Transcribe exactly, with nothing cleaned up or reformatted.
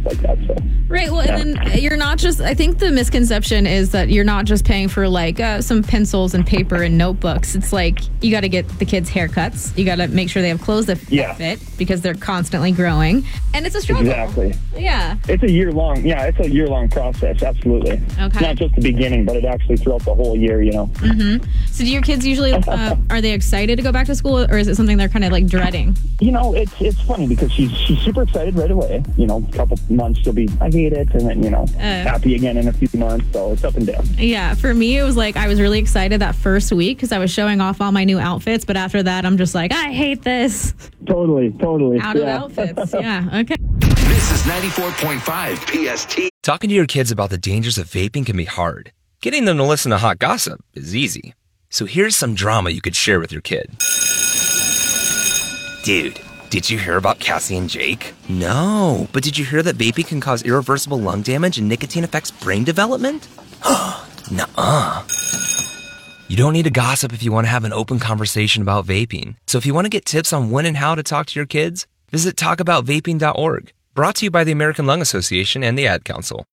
like that. So Right. Well, yeah. and then you're not just, I think the misconception is that you're not just paying for like uh, some pencils and paper and notebooks. It's like you got to get the kids haircuts. You got to make sure they have clothes that Yeah. fit because they're constantly growing. And it's a struggle. Exactly. Yeah. It's a year long. Yeah, it's a year long process. Absolutely. Okay. Not just the beginning, but it actually throughout the whole year, you know. Mm-hmm. So do your kids usually, uh, are they excited to go back to school, or is it something they're kind of like dreading? You know, it's it's funny because she's she's super excited right away. You know, a couple months she'll be, I hate it, and then, you know, Uh. happy again in a few months. So it's up and down. Yeah, for me, it was like I was really excited that first week because I was showing off all my new outfits. But after that, I'm just like, I hate this. Totally, totally. Out yeah. of outfits. Yeah, okay. This is ninety-four point five P S T. Talking to your kids about the dangers of vaping can be hard. Getting them to listen to hot gossip is easy. So here's some drama you could share with your kid. Dude, did you hear about Cassie and Jake? No, but did you hear that vaping can cause irreversible lung damage and nicotine affects brain development? Nuh-uh. You don't need to gossip if you want to have an open conversation about vaping. So if you want to get tips on when and how to talk to your kids, visit talk about vaping dot org. Brought to you by the American Lung Association and the Ad Council.